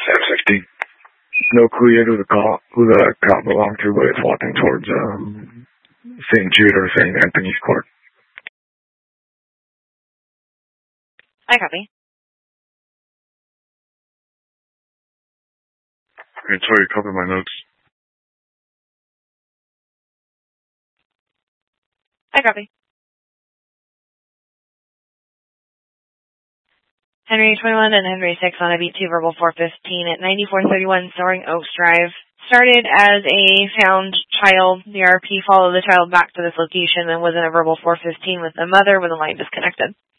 750. No clue yet who the cop belonged to, but it's walking towards St. Jude or St. Anthony's Court. I copy. Okay, sorry, cover my notes. I copy. Henry 21 and Henry 6 on a B2 verbal 415 at 9431 Soaring Oaks Drive. Started as a found child. The RP followed the child back to this location and was in a verbal 415 with the mother when the line disconnected.